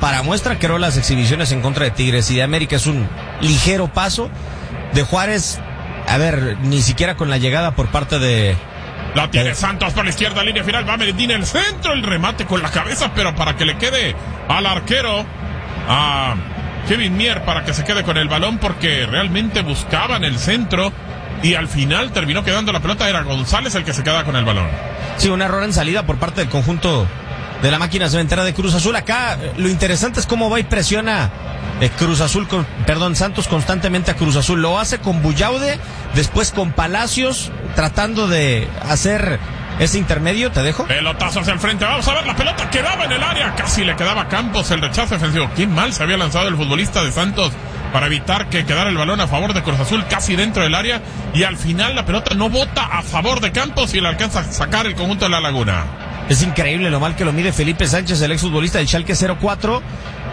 para muestra creo las exhibiciones en contra de Tigres y de América. Es un ligero paso de Juárez. A ver, ni siquiera con la llegada por parte de... La tiene Santos por la izquierda, línea final, va Medina en el centro, el remate con la cabeza, pero para que le quede al arquero, a Kevin Mier, para que se quede con el balón, porque realmente buscaban el centro y al final terminó quedando la pelota. Era González el que se queda con el balón. Sí, un error en salida por parte del conjunto de la máquina cementera de Cruz Azul. Acá lo interesante es cómo va y presiona Santos constantemente a Cruz Azul. Lo hace con Bullaude, después con Palacios, tratando de hacer ese intermedio. Te dejo. Pelotazo hacia el frente, vamos a ver, la pelota quedaba en el área, casi le quedaba a Campos, el rechazo defensivo. Qué mal se había lanzado el futbolista de Santos para evitar que quedara el balón a favor de Cruz Azul, casi dentro del área, y al final la pelota no bota a favor de Campos y le alcanza a sacar el conjunto de La Laguna. Es increíble lo mal que lo mide Felipe Sánchez, el exfutbolista del Schalke 04.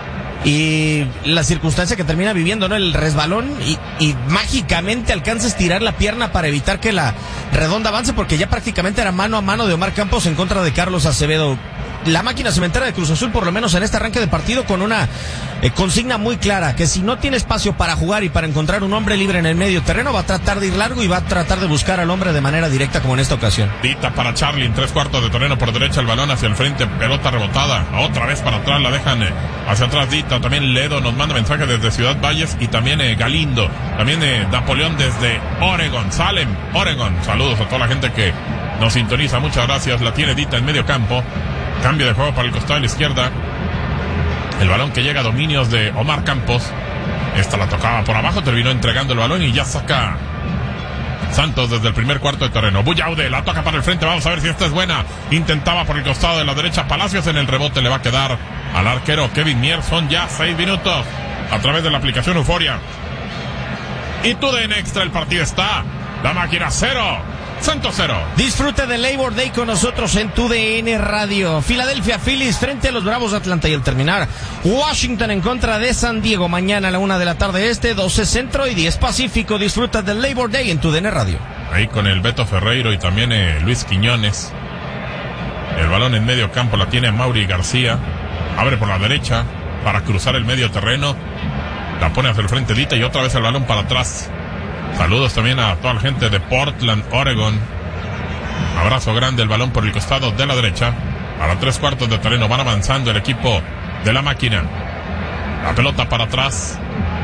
Y la circunstancia que termina viviendo, ¿no? El resbalón y mágicamente alcanza a estirar la pierna para evitar que la redonda avance, porque ya prácticamente era mano a mano de Omar Campos en contra de Carlos Acevedo. La máquina cementera de Cruz Azul, por lo menos en este arranque de partido, con una consigna muy clara, que si no tiene espacio para jugar y para encontrar un hombre libre en el medio terreno, va a tratar de ir largo y va a tratar de buscar al hombre de manera directa, como en esta ocasión. Dita para Charlie en 3/4 de terreno por derecha, el balón hacia el frente, pelota rebotada, otra vez para atrás, la dejan hacia atrás Dita. También Ledo nos manda mensaje desde Ciudad Valles, y también Galindo, también Napoleón desde Oregon, Salem, Oregon. Saludos a toda la gente que nos sintoniza, muchas gracias. La tiene Dita en medio campo. Cambio de juego para el costado de la izquierda. El balón que llega a dominios de Omar Campos. Esta la tocaba por abajo, terminó entregando el balón y ya saca Santos desde el primer cuarto de terreno. Bullaude la toca para el frente, vamos a ver si esta es buena. Intentaba por el costado de la derecha Palacios, en el rebote le va a quedar al arquero Kevin Mier. Son ya 6 minutos a través de la aplicación Euforia y TUDN Extra. El partido está, la máquina 0, Santos 0. Disfrute del Labor Day con nosotros en TUDN Radio. Philadelphia Phillies frente a los Bravos de Atlanta, y al terminar Washington en contra de San Diego. Mañana a la 1 de la tarde 12 Centro y 10 Pacífico. Disfruta del Labor Day en TUDN Radio. Ahí con el Beto Ferreiro y también Luis Quiñones. El balón en medio campo la tiene Mauri García. Abre por la derecha para cruzar el medio terreno. La pone hacia el frente Dita y otra vez el balón para atrás. Saludos también a toda la gente de Portland, Oregon. Abrazo grande, el balón por el costado de la derecha. A la 3/4 de terreno van avanzando el equipo de la máquina. La pelota para atrás.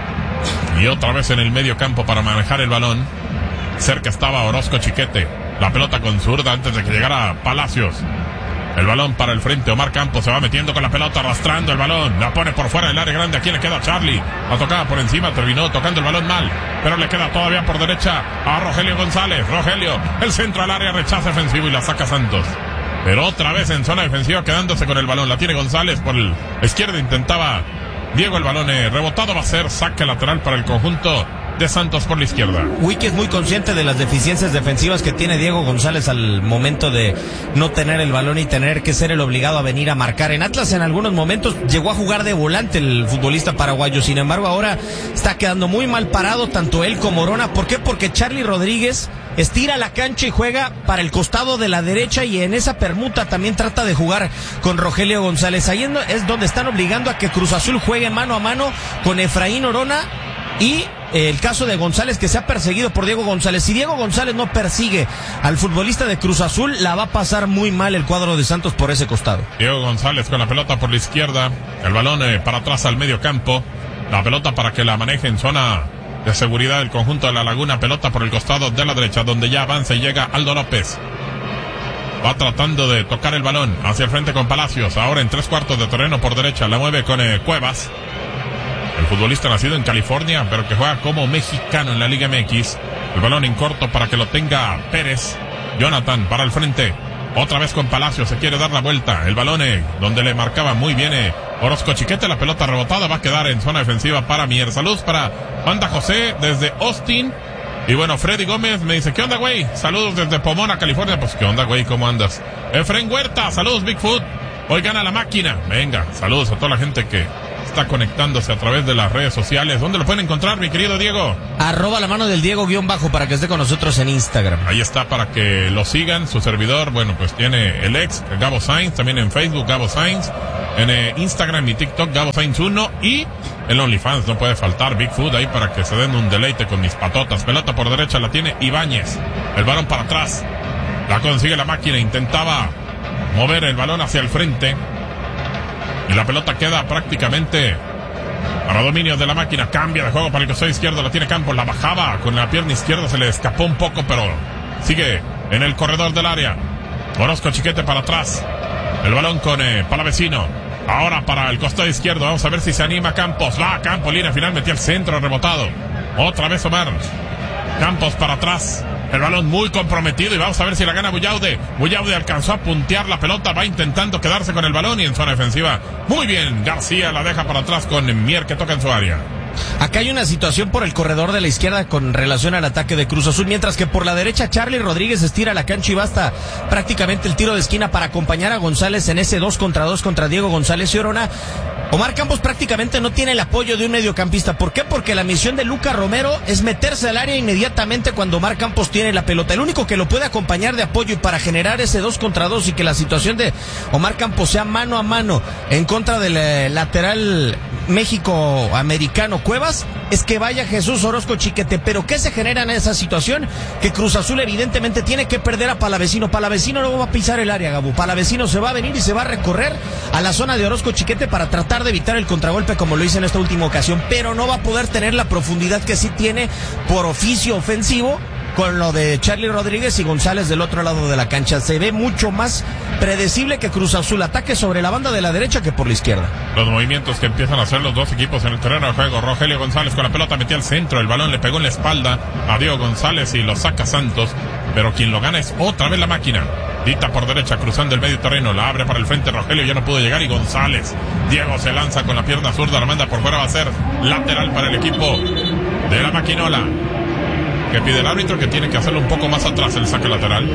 Y otra vez en el medio campo para manejar el balón. Cerca estaba Orozco Chiquete. La pelota con zurda antes de que llegara Palacios. El balón para el frente, Omar Campos se va metiendo con la pelota, arrastrando el balón, la pone por fuera del área grande. Aquí le queda a Charlie, la tocaba por encima, terminó tocando el balón mal, pero le queda todavía por derecha a Rogelio González. Rogelio, el centro al área, rechaza defensivo y la saca Santos, pero otra vez en zona defensiva quedándose con el balón. La tiene González por la izquierda, intentaba Diego el balón, rebotado, va a ser saque lateral para el conjunto de Santos por la izquierda. Wiki es muy consciente de las deficiencias defensivas que tiene Diego González al momento de no tener el balón y tener que ser el obligado a venir a marcar. En Atlas en algunos momentos llegó a jugar de volante el futbolista paraguayo, sin embargo ahora está quedando muy mal parado tanto él como Orona. ¿Por qué? Porque Charlie Rodríguez estira la cancha y juega para el costado de la derecha, y en esa permuta también trata de jugar con Rogelio González. Ahí es donde están obligando a que Cruz Azul juegue mano a mano con Efraín Orona, y el caso de González, que se ha perseguido por Diego González. Si Diego González no persigue al futbolista de Cruz Azul, la va a pasar muy mal el cuadro de Santos por ese costado. Diego González con la pelota por la izquierda, el balón para atrás al medio campo, la pelota para que la maneje en zona de seguridad el conjunto de La Laguna. Pelota por el costado de la derecha, donde ya avanza y llega Aldo López. Va tratando de tocar el balón hacia el frente con Palacios, ahora en 3/4 de terreno por derecha, la mueve con Cuevas. El futbolista nacido en California, pero que juega como mexicano en la Liga MX. El balón en corto para que lo tenga Pérez. Jonathan para el frente. Otra vez con Palacios, se quiere dar la vuelta. El balón donde le marcaba muy bien Orozco Chiquete. La pelota rebotada va a quedar en zona defensiva para Mier. Saludos para Banda José desde Austin. Y bueno, Freddy Gómez me dice, ¿qué onda, güey? Saludos desde Pomona, California. Pues, ¿qué onda, güey? ¿Cómo andas? Efren Huerta, saludos, Bigfoot. Hoy gana la máquina. Venga, saludos a toda la gente que está conectándose a través de las redes sociales. ¿Dónde lo pueden encontrar, mi querido Diego? @la mano del Diego _ para que esté con nosotros en Instagram. Ahí está para que lo sigan. Su servidor, bueno, pues tiene el ex Gabo Sainz, también en Facebook Gabo Sainz, en Instagram y TikTok Gabo Sainz 1 y el OnlyFans no puede faltar, Bigfoot ahí para que se den un deleite con mis patotas. Pelota por derecha la tiene Ibáñez, el balón para atrás, la consigue la máquina, intentaba mover el balón hacia el frente y la pelota queda prácticamente para dominio de la máquina. Cambia de juego para el costado izquierdo, la tiene Campos, la bajaba con la pierna izquierda, se le escapó un poco, pero sigue en el corredor del área. Orozco Chiquete para atrás, el balón con Palavecino, ahora para el costado izquierdo, vamos a ver si se anima Campos, va Campos, línea final, metió el centro, rebotado, otra vez Omar, Campos para atrás, el balón muy comprometido y vamos a ver si la gana Bullaude. Bullaude alcanzó a puntear la pelota, va intentando quedarse con el balón y en zona defensiva, muy bien, García la deja para atrás con Mier que toca en su área. Acá hay una situación por el corredor de la izquierda con relación al ataque de Cruz Azul, mientras que por la derecha Charlie Rodríguez estira la cancha y basta prácticamente el tiro de esquina para acompañar a González en ese 2 contra 2 contra Diego González y Orona. Omar Campos prácticamente no tiene el apoyo de un mediocampista. ¿Por qué? Porque la misión de Luca Romero es meterse al área inmediatamente cuando Omar Campos tiene la pelota. El único que lo puede acompañar de apoyo y para generar ese 2 contra 2 y que la situación de Omar Campos sea mano a mano en contra del lateral México-americano Cuevas, es que vaya Jesús Orozco Chiquete. ¿Pero qué se genera en esa situación? Que Cruz Azul evidentemente tiene que perder a Palavecino. Palavecino no va a pisar el área, Gabo. Palavecino se va a venir y se va a recorrer a la zona de Orozco Chiquete para tratar de evitar el contragolpe como lo hizo en esta última ocasión, pero no va a poder tener la profundidad que sí tiene por oficio ofensivo con lo de Charlie Rodríguez y González del otro lado de la cancha. Se ve mucho más predecible que Cruz Azul ataque sobre la banda de la derecha que por la izquierda. Los movimientos que empiezan a hacer los dos equipos en el terreno de juego. Rogelio González con la pelota metió al centro, el balón le pegó en la espalda a Diego González y lo saca Santos, pero quien lo gana es otra vez la máquina. Dita por derecha cruzando el medio terreno, la abre para el frente, Rogelio ya no pudo llegar y González. Diego se lanza con la pierna zurda, la manda por fuera, va a ser lateral para el equipo de la maquinola, que pide el árbitro que tiene que hacerlo un poco más atrás el saque lateral.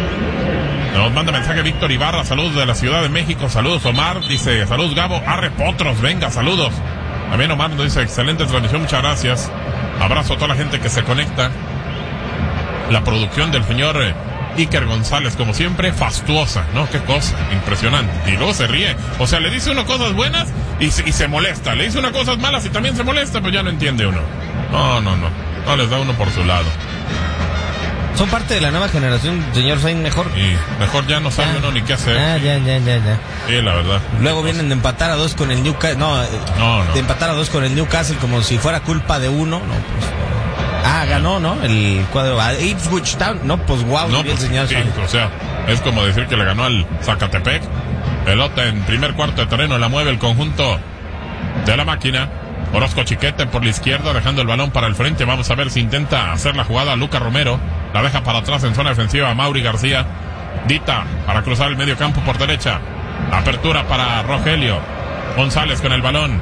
Nos manda mensaje Víctor Ibarra, saludos de la Ciudad de México, saludos Omar, dice, saludos Gabo, arre potros, venga, saludos. También Omar nos dice, excelente transmisión, muchas gracias. Abrazo a toda la gente que se conecta. La producción del señor Iker González, como siempre, fastuosa, ¿no? Qué cosa, impresionante. Y luego se ríe, o sea, le dice uno cosas buenas y se molesta, le dice unas cosas malas y también se molesta, pues ya no entiende uno. No les da uno por su lado. Son parte de la nueva generación, señor Sainz, mejor. Y mejor ya no sabe uno ni qué hacer. Ya. Sí, la verdad. Luego vienen de empatar a 2 con el Newcastle. No. De empatar a 2 con el Newcastle como si fuera culpa de uno. No, pues. Ganó, ¿no? El cuadro. Ipswich Town. No, pues wow. No, pues, señor sí, o sea, es como decir que le ganó al Zacatepec. Pelota en primer cuarto de terreno, la mueve el conjunto de la máquina. Orozco Chiquete por la izquierda, dejando el balón para el frente. Vamos a ver si intenta hacer la jugada a Luca Romero. La deja para atrás en zona defensiva a Mauri García. Dita para cruzar el medio campo por derecha. Apertura para Rogelio González con el balón.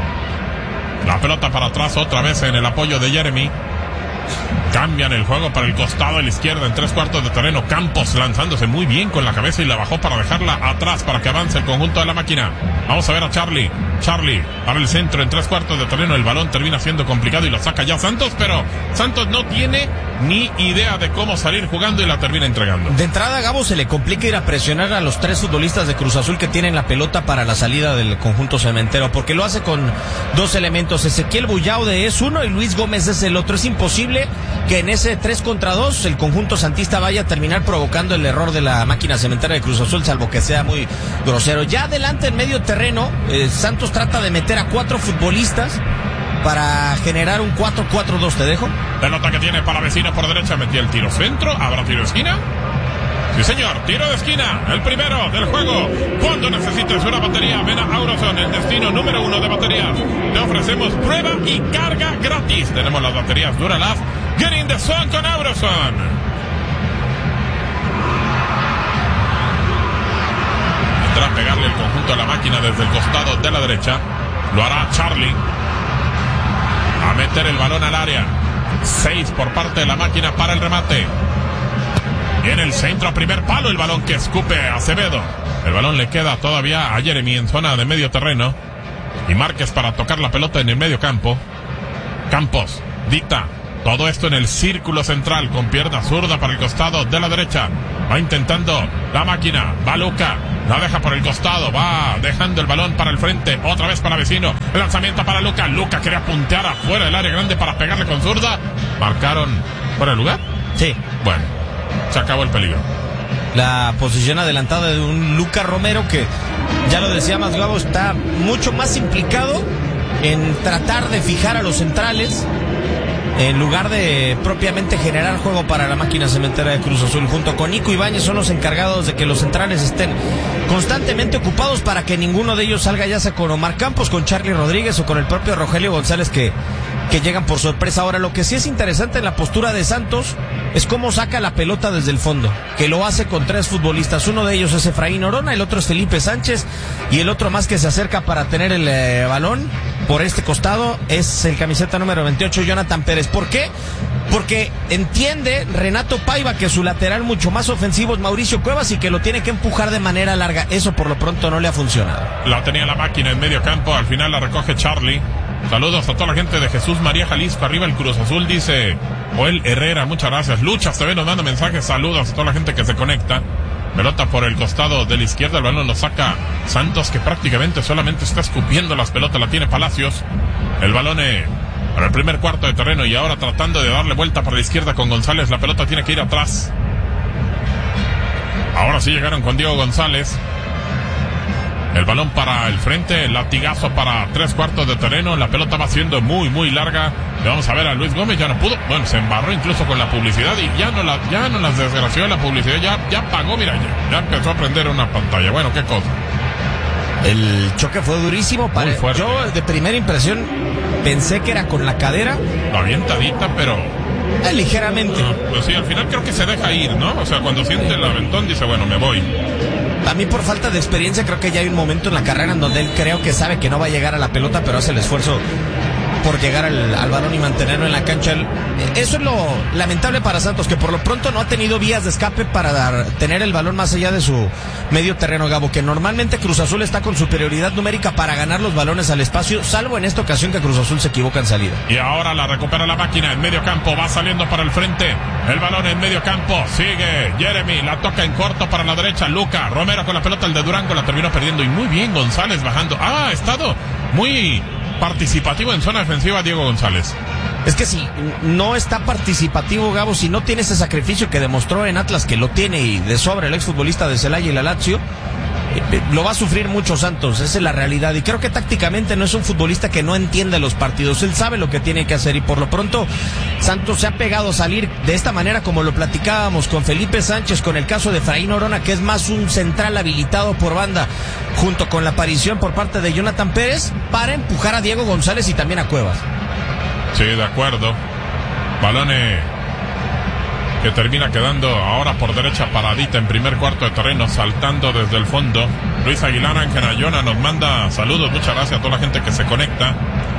La pelota para atrás otra vez en el apoyo de Jeremy. Cambian el juego para el costado de la izquierda en 3/4 de terreno. Campos lanzándose muy bien con la cabeza y la bajó para dejarla atrás para que avance el conjunto de la máquina. Vamos a ver a Charlie para el centro en 3/4 de terreno. El balón termina siendo complicado y lo saca ya Santos, pero Santos no tiene ni idea de cómo salir jugando y la termina entregando. De entrada, Gabo, se le complica ir a presionar a los 3 futbolistas de Cruz Azul que tienen la pelota para la salida del conjunto cementero, porque lo hace con 2 elementos. Ezequiel Bullaude es uno y Luis Gómez es el otro. Es imposible que en ese 3 contra 2 el conjunto santista vaya a terminar provocando el error de la máquina cementera de Cruz Azul, salvo que sea muy grosero. Ya adelante en medio terreno, Santos trata de meter a 4 futbolistas para generar un 4-4-2. ¿Te dejo? Pelota que tiene Palavecino por derecha, metía el tiro centro, ¿habrá tiro de esquina? Sí señor, tiro de esquina, el primero del juego. Cuando necesites una batería, ven a Auroson, el destino número 1 de baterías. Te ofrecemos prueba y carga gratis. Tenemos las baterías Duralast. Get in the zone con Auroson. Vendrá a pegarle el conjunto a la máquina desde el costado de la derecha. Lo hará Charlie. A meter el balón al área. 6 por parte de la máquina para el remate. Y en el centro, a primer palo, el balón que escupe a Acevedo. El balón le queda todavía a Jeremy en zona de medio terreno. y Márquez para tocar la pelota en el medio campo. Campos, dicta. Todo esto en el círculo central con pierna zurda para el costado de la derecha. Va intentando la máquina. Va Luca. La deja por el costado. Va dejando el balón para el frente. Otra vez para Vecino. El lanzamiento para Luca. Luca quería puntear afuera del área grande para pegarle con zurda. ¿Marcaron fuera de lugar? Sí. Bueno, se acabó el peligro. La posición adelantada de un Luca Romero que, ya lo decía más Gabo, está mucho más implicado en tratar de fijar a los centrales en lugar de propiamente generar juego para la máquina cementera de Cruz Azul. Junto con Nico Ibáñez son los encargados de que los centrales estén constantemente ocupados para que ninguno de ellos salga, ya sea con Omar Campos, con Charly Rodríguez o con el propio Rogelio González que llegan por sorpresa. Ahora, lo que sí es interesante en la postura de Santos es cómo saca la pelota desde el fondo, que lo hace con 3 futbolistas. Uno de ellos es Efraín Orona, el otro es Felipe Sánchez y el otro más que se acerca para tener el balón por este costado es el camiseta número 28, Jonathan Pérez. ¿Por qué? Porque entiende Renato Paiva que su lateral mucho más ofensivo es Mauricio Cuevas y que lo tiene que empujar de manera larga. Eso por lo pronto no le ha funcionado. La tenía la máquina en medio campo, al final la recoge Charly. Saludos a toda la gente de Jesús María Jalisco, arriba el Cruz Azul, dice Joel Herrera, muchas gracias. Luchas TV nos manda mensajes, saludos a toda la gente que se conecta. Pelota por el costado de la izquierda, el balón lo saca Santos, que prácticamente solamente está escupiendo las pelotas, la tiene Palacios. El balón para el primer cuarto de terreno y ahora tratando de darle vuelta para la izquierda con González, la pelota tiene que ir atrás. Ahora sí llegaron con Diego González. El balón para el frente, el latigazo para 3/4 de terreno, la pelota va siendo muy larga. Le vamos a ver a Luis Gómez, ya no pudo, bueno, se embarró incluso con la publicidad y ya no las desgració la publicidad, ya pagó, mira, ya empezó a prender una pantalla, bueno, qué cosa. El choque fue durísimo, muy fuerte. Yo de primera impresión pensé que era con la cadera. Avientadita, pero ligeramente. Pues sí, al final creo que se deja ir, ¿no? O sea, cuando siente el aventón dice, bueno, me voy. A mí por falta de experiencia creo que ya hay un momento en la carrera en donde él creo que sabe que no va a llegar a la pelota, pero hace el esfuerzo por llegar al balón y mantenerlo en la cancha. Eso es lo lamentable para Santos, que por lo pronto no ha tenido vías de escape para tener el balón más allá de su medio terreno, Gabo, que normalmente Cruz Azul está con superioridad numérica para ganar los balones al espacio, salvo en esta ocasión que Cruz Azul se equivoca en salida. Y ahora la recupera la máquina en medio campo, va saliendo para el frente, el balón en medio campo, sigue Jeremy, la toca en corto para la derecha, Luca, Romero con la pelota, el de Durango la terminó perdiendo y muy bien González bajando, ha estado muy participativo en zona defensiva Diego González. Es que si no está participativo, Gabo, si no tiene ese sacrificio que demostró en Atlas, que lo tiene y de sobra el exfutbolista de Celaya y la Lazio, lo va a sufrir mucho Santos, esa es la realidad. Y creo que tácticamente no es un futbolista que no entiende los partidos, él sabe lo que tiene que hacer y por lo pronto Santos se ha pegado a salir de esta manera, como lo platicábamos con Felipe Sánchez, con el caso de Efraín Orona, que es más un central habilitado por banda, junto con la aparición por parte de Jonathan Pérez para empujar a Diego González y también a Cuevas. Sí, de acuerdo. Balón que termina quedando ahora por derecha paradita en primer cuarto de terreno, saltando desde el fondo. Luis Aguilar Ángel Ayona nos manda saludos, muchas gracias a toda la gente que se conecta.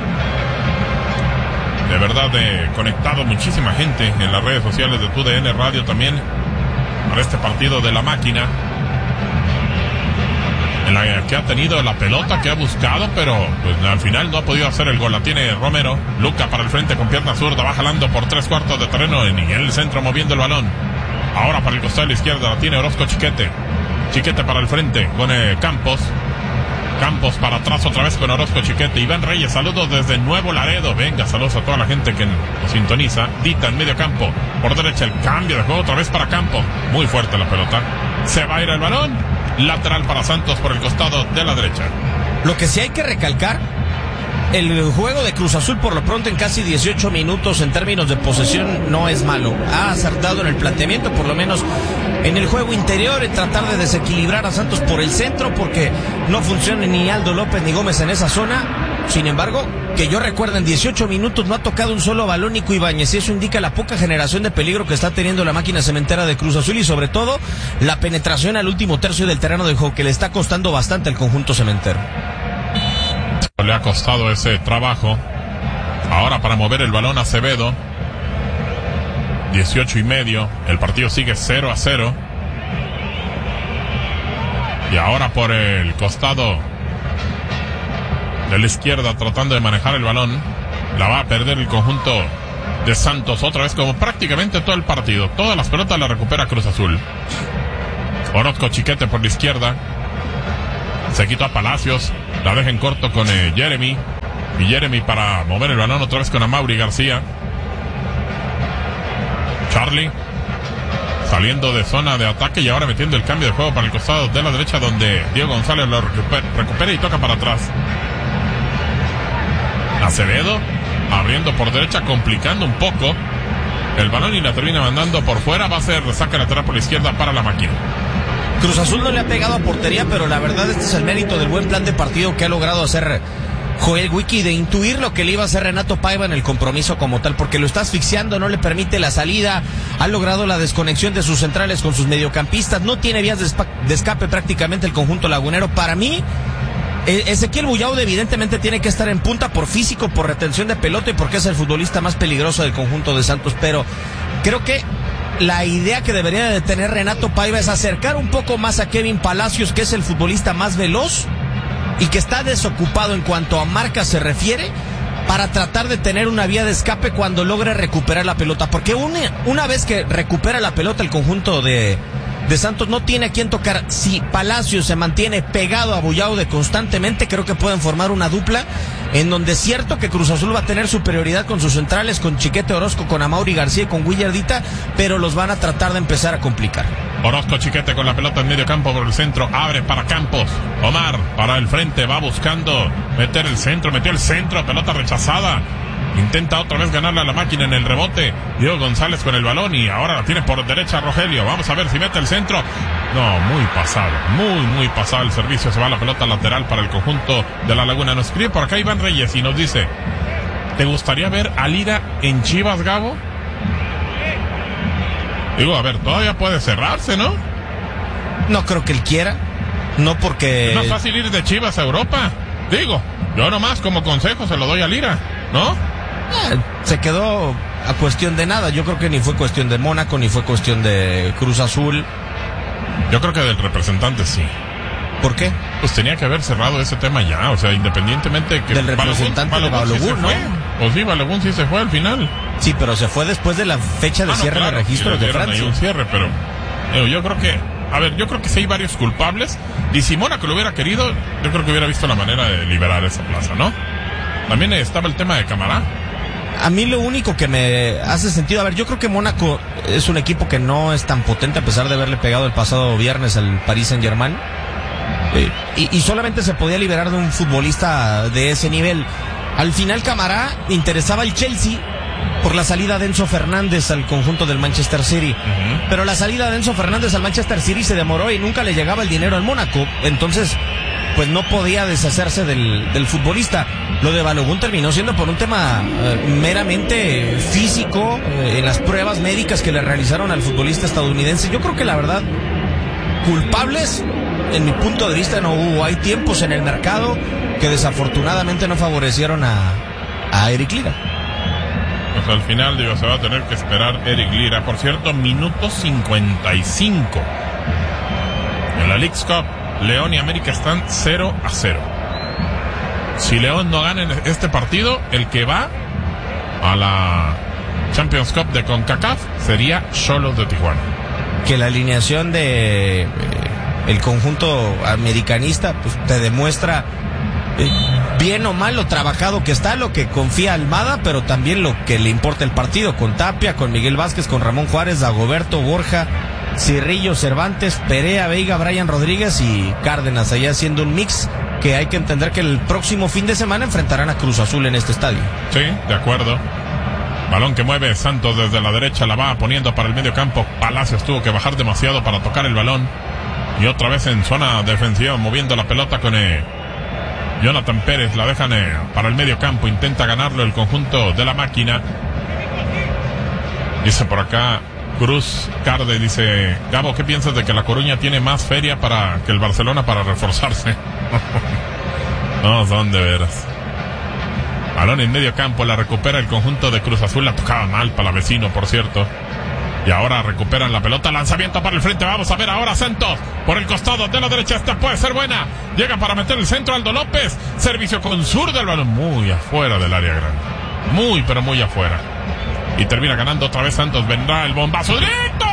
De verdad, conectado muchísima gente en las redes sociales de TUDN Radio también para este partido de la máquina, en la que ha tenido la pelota, que ha buscado, pero pues al final no ha podido hacer el gol. La tiene Romero, Luca para el frente con pierna zurda, va jalando por 3/4 de terreno en el centro moviendo el balón. Ahora para el costado de la izquierda la tiene Orozco Chiquete para el frente con Campos para atrás otra vez con Orozco Chiquete. Iván Reyes, saludos desde Nuevo Laredo. Venga, saludos a toda la gente que nos sintoniza. Dita en medio campo, por derecha el cambio de juego otra vez para Campos. Muy fuerte la pelota. Se va a ir el balón. Lateral para Santos por el costado de la derecha. Lo que sí hay que recalcar, el juego de Cruz Azul por lo pronto en casi 18 minutos en términos de posesión no es malo. Ha acertado en el planteamiento, por lo menos en el juego interior, en tratar de desequilibrar a Santos por el centro, porque no funciona ni Aldo López ni Gómez en esa zona. Sin embargo, que yo recuerdo, en 18 minutos no ha tocado un solo balón Nico Ibáñez, y eso indica la poca generación de peligro que está teniendo la máquina cementera de Cruz Azul y sobre todo la penetración al último tercio del terreno de juego, que le está costando bastante al conjunto cementero. Le ha costado ese trabajo. Ahora para mover el balón Acevedo, 18:30, el partido sigue 0-0. Y ahora por el costado de la izquierda tratando de manejar el balón. La va a perder el conjunto de Santos otra vez, como prácticamente todo el partido. Todas las pelotas la recupera Cruz Azul. Orozco Chiquete por la izquierda. Se quitó a Palacios. La deja en corto con Jeremy. Y Jeremy para mover el balón otra vez con Amaury García. Charlie saliendo de zona de ataque y ahora metiendo el cambio de juego para el costado de la derecha, donde Diego González lo recupera y toca para atrás. Acevedo abriendo por derecha, complicando un poco el balón y la termina mandando por fuera. Va a ser saque lateral por la izquierda para la Máquina. Cruz Azul no le ha pegado a portería, pero la verdad este es el mérito del buen plan de partido que ha logrado hacer Joel Wiki, de intuir lo que le iba a hacer Renato Paiva en el compromiso como tal, porque lo está asfixiando, no le permite la salida, ha logrado la desconexión de sus centrales con sus mediocampistas, no tiene vías de escape prácticamente el conjunto lagunero. Para mí, Ezequiel Bullaude evidentemente tiene que estar en punta por físico, por retención de pelota y porque es el futbolista más peligroso del conjunto de Santos, pero creo que la idea que debería de tener Renato Paiva es acercar un poco más a Kevin Palacios, que es el futbolista más veloz y que está desocupado en cuanto a marca se refiere, para tratar de tener una vía de escape cuando logre recuperar la pelota, porque una vez que recupera la pelota el conjunto de Santos no tiene a quién tocar. Si Palacios se mantiene pegado a Bullaude constantemente, creo que pueden formar una dupla en donde es cierto que Cruz Azul va a tener superioridad con sus centrales, con Chiquete Orozco, con Amaury García y con Willardita, pero los van a tratar de empezar a complicar. Orozco Chiquete con la pelota en medio campo por el centro, abre para Campos. Omar para el frente, va buscando meter el centro, metió el centro, pelota rechazada. Intenta otra vez ganarle a la Máquina en el rebote. Diego González con el balón y ahora la tiene por derecha Rogelio. Vamos a ver si mete el centro. No, muy pasado, muy pasado el servicio. Se va la pelota lateral para el conjunto de la Laguna. Nos escribe por acá Iván Reyes y nos dice: ¿te gustaría ver a Lira en Chivas, Gabo? Digo, a ver, todavía puede cerrarse, ¿no? No creo que él quiera. No, porque es más fácil ir de Chivas a Europa. Digo, yo nomás como consejo se lo doy a Lira, ¿no? Se quedó a cuestión de nada. Yo creo que ni fue cuestión de Mónaco, ni fue cuestión de Cruz Azul. Yo creo que del representante sí. ¿Por qué? Pues tenía que haber cerrado ese tema ya, o sea, independientemente que... Del representante de Balogun, sí, ¿no? Pues sí, Balogun sí se fue al final. Sí, pero se fue después de la fecha de cierre de registros de Francia. Ahí un cierre, pero yo creo que... A ver, yo creo que sí hay varios culpables. Y si Mónaco lo hubiera querido, yo creo que hubiera visto la manera de liberar esa plaza, ¿no? También estaba el tema de Camará. A mí lo único que me hace sentido, a ver, yo creo que Mónaco es un equipo que no es tan potente a pesar de haberle pegado el pasado viernes al Paris Saint-Germain. Y solamente se podía liberar de un futbolista de ese nivel. Al final Camará interesaba al Chelsea por la salida de Enzo Fernández al conjunto del Manchester City. Pero la salida de Enzo Fernández al Manchester City se demoró y nunca le llegaba el dinero al Mónaco. Entonces, pues no podía deshacerse del futbolista. Lo de Balogun terminó siendo por un tema meramente físico, en las pruebas médicas que le realizaron al futbolista estadounidense. Yo creo que la verdad, culpables, en mi punto de vista, no hubo. Hay tiempos en el mercado que desafortunadamente no favorecieron a Eric Lira. Pues al final, digo, se va a tener que esperar Eric Lira. Por cierto, minuto 55. En la Leagues Cup, León y América están 0-0. Si León no gana en este partido, el que va a la Champions Cup de CONCACAF sería Xolos de Tijuana. Que la alineación de el conjunto americanista pues te demuestra bien o mal lo trabajado que está, lo que confía Almada, pero también lo que le importa el partido, con Tapia, con Miguel Vázquez, con Ramón Juárez, Dagoberto, Borja, Cirrillo, Cervantes, Perea, Veiga, Brian Rodríguez y Cárdenas, allá haciendo un mix que hay que entender que el próximo fin de semana enfrentarán a Cruz Azul en este estadio. Sí, de acuerdo. Balón que mueve Santos desde la derecha, la va poniendo para el medio campo. Palacios tuvo que bajar demasiado para tocar el balón. Y otra vez en zona defensiva, moviendo la pelota con Jonathan Pérez. La dejan para el medio campo, intenta ganarlo el conjunto de la Máquina. Dice por acá Cruz Carde, dice: Gabo, ¿qué piensas de que La Coruña tiene más feria que el Barcelona para reforzarse? No, son de veras. Balón en medio campo, la recupera el conjunto de Cruz Azul, la tocaba mal para la vecino, por cierto. Y ahora recuperan la pelota, lanzamiento para el frente, vamos a ver ahora Santos, por el costado de la derecha, esta puede ser buena, llega para meter el centro Aldo López, servicio con zurda, el balón muy afuera del área grande, muy pero muy afuera, y termina ganando otra vez Santos, vendrá el bombazo directo,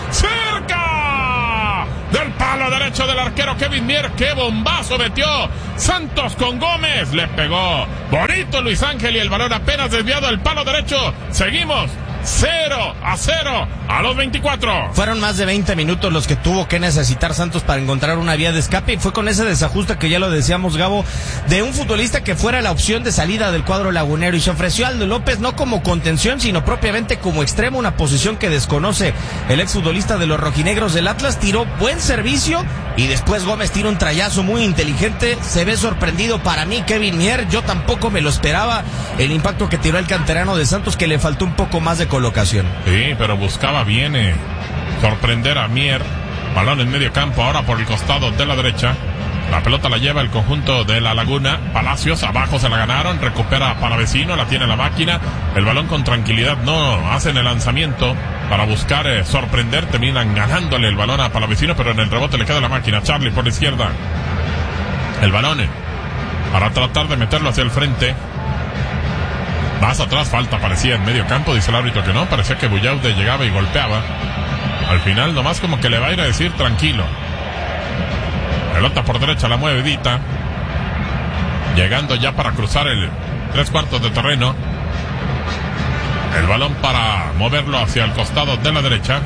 cerca del palo derecho del arquero Kevin Mier, qué bombazo metió Santos con Gómez, le pegó bonito Luis Ángel y el balón apenas desviado del palo derecho, seguimos 0-0 a los 24. Fueron más de 20 minutos los que tuvo que necesitar Santos para encontrar una vía de escape, y fue con ese desajuste que ya lo decíamos, Gabo, de un futbolista que fuera la opción de salida del cuadro lagunero, y se ofreció a Aldo López no como contención, sino propiamente como extremo, una posición que desconoce el exfutbolista de los rojinegros del Atlas. Tiró buen servicio y después Gómez tira un trayazo muy inteligente, se ve sorprendido para mí Kevin Mier, yo tampoco me lo esperaba, el impacto que tiró el canterano de Santos, que le faltó un poco más de colocación. Sí, pero buscaba bien sorprender a Mier. Balón en medio campo, ahora por el costado de la derecha. La pelota la lleva el conjunto de La Laguna. Palacios, abajo se la ganaron, recupera Palavecino, la tiene la máquina. El balón con tranquilidad, no hacen el lanzamiento para buscar sorprender. Terminan ganándole el balón a Palavecino, pero en el rebote le queda la máquina. Charlie por la izquierda. El balón para tratar de meterlo hacia el frente. Más atrás, falta parecía en medio campo, dice el árbitro que no, parecía que Buyaude llegaba y golpeaba. Al final nomás como que le va a ir a decir tranquilo. Pelota por derecha, la mueve Vita, llegando ya para cruzar el 3/4 de terreno. El balón para moverlo hacia el costado de la derecha.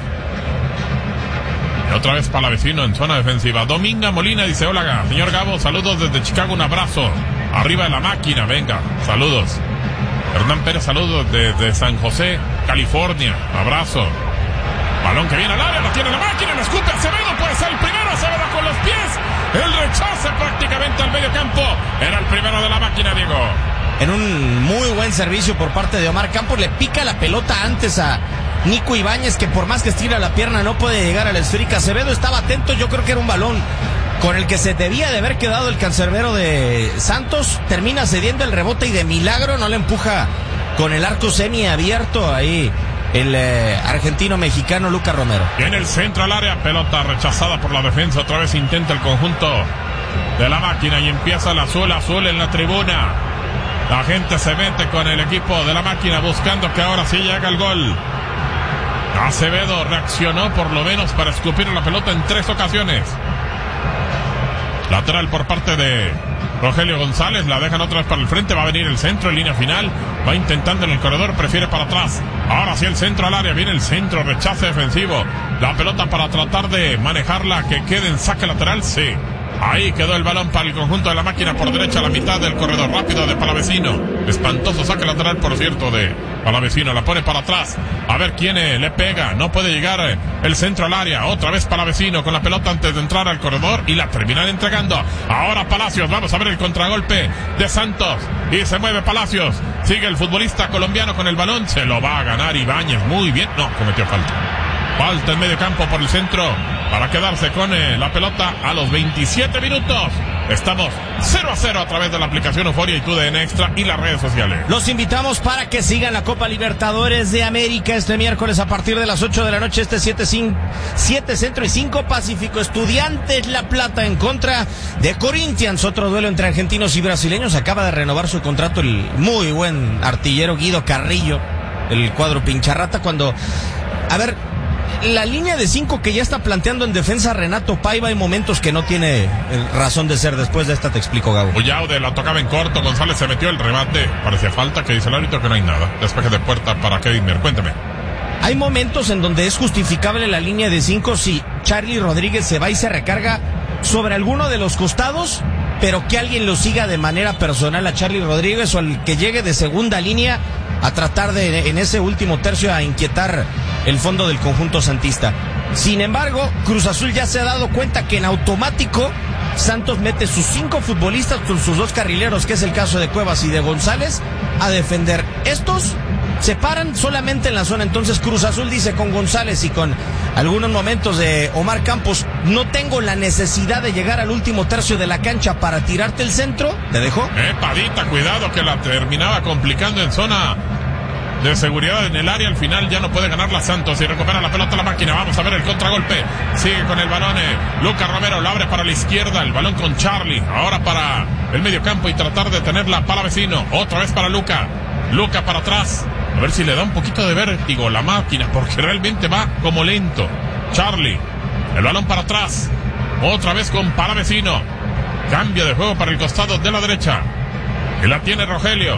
Y otra vez Palavecino en zona defensiva. Dominga Molina dice: hola señor Gabo, saludos desde Chicago, un abrazo. Arriba de la máquina, venga, saludos. Hernán Pérez, saludos desde San José, California, abrazo. Balón que viene al área, la tiene la máquina, la escupe Acevedo, puede ser el primero, Acevedo con los pies, el rechace prácticamente al medio campo, era el primero de la máquina, Diego. En un muy buen servicio por parte de Omar Campos, le pica la pelota antes a Nico Ibáñez, que por más que estira la pierna no puede llegar a la esférica. Acevedo estaba atento, yo creo que era un balón con el que se debía de haber quedado el cancerbero de Santos, termina cediendo el rebote y de milagro no le empuja con el arco semiabierto ahí el argentino-mexicano Lucas Romero. En el centro al área, pelota rechazada por la defensa, otra vez intenta el conjunto de la máquina y empieza el azul en la tribuna. La gente se mete con el equipo de la máquina buscando que ahora sí llega el gol. Acevedo reaccionó por lo menos para escupir la pelota en 3 ocasiones. Lateral por parte de Rogelio González, la dejan otra vez para el frente, va a venir el centro en línea final, va intentando en el corredor, prefiere para atrás, ahora sí el centro al área, viene el centro, rechace defensivo, la pelota para tratar de manejarla, que quede en saque lateral, sí, ahí quedó el balón para el conjunto de la máquina por derecha, a la mitad del corredor, rápido de Palavecino, espantoso saque lateral por cierto de Palavecino, la pone para atrás, a ver quién le pega, no puede llegar el centro al área, otra vez Palavecino con la pelota antes de entrar al corredor y la terminan entregando, ahora Palacios, vamos a ver el contragolpe de Santos, y se mueve Palacios, sigue el futbolista colombiano con el balón, se lo va a ganar Ibáñez, muy bien, no, cometió falta en medio campo por el centro, para quedarse con la pelota a los 27 minutos. Estamos 0-0 a través de la aplicación Euforia y TUDN Extra y las redes sociales. Los invitamos para que sigan la Copa Libertadores de América este miércoles a partir de las 8 de la noche, 7 Centro y 5 Pacífico. Estudiantes La Plata en contra de Corinthians, otro duelo entre argentinos y brasileños. Acaba de renovar su contrato el muy buen artillero Guido Carrillo, el cuadro pincharrata, cuando... A ver... La línea de 5 que ya está planteando en defensa Renato Paiva, hay momentos que no tiene razón de ser. Después de esta te explico, Gabo. Buyaude la tocaba en corto, González se metió el remate, parecía falta, que dice el árbitro que no hay nada. Despeje de puerta para Kevin Mier, cuéntame. Hay momentos en donde es justificable la línea de 5 si Charlie Rodríguez se va y se recarga sobre alguno de los costados, pero que alguien lo siga de manera personal a Charlie Rodríguez o al que llegue de segunda línea a tratar de, en ese último tercio, a inquietar el fondo del conjunto santista. Sin embargo, Cruz Azul ya se ha dado cuenta que en automático Santos mete sus 5 futbolistas con sus 2 carrileros, que es el caso de Cuevas y de González, a defender. Estos se paran solamente en la zona. Entonces Cruz Azul dice, con González y con algunos momentos de Omar Campos, no tengo la necesidad de llegar al último tercio de la cancha para tirarte el centro. ¿Te dejo? Padita, cuidado que la terminaba complicando en zona de seguridad en el área. Al final ya no puede ganar la Santos y recupera la pelota la máquina. Vamos a ver el contragolpe. Sigue con el balón. Lucas Romero la abre para la izquierda. El balón con Charlie. Ahora para el mediocampo y tratar de tenerla Palavecino. Otra vez para Luca. Luca para atrás. A ver si le da un poquito de vértigo la máquina, porque realmente va como lento. Charlie. El balón para atrás. Otra vez con Palavecino. Cambio de juego para el costado de la derecha. Y la tiene Rogelio.